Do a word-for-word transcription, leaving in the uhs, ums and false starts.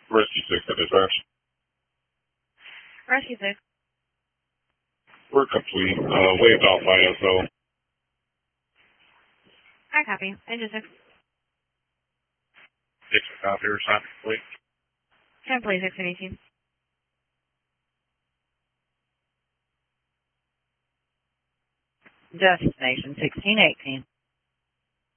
Rescue six at dispatch. Rescue six. We're complete. Uh, waived off I S O. I copy. Engine six. Six copy or sign complete. ten police six and eighteen. Destination sixteen eighteen.